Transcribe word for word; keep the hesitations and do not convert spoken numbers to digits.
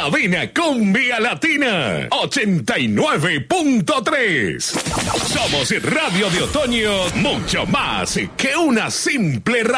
Cabina Cumbia Latina ochenta y nueve punto tres. Somos Radio de Otoño, mucho más que una simple radio.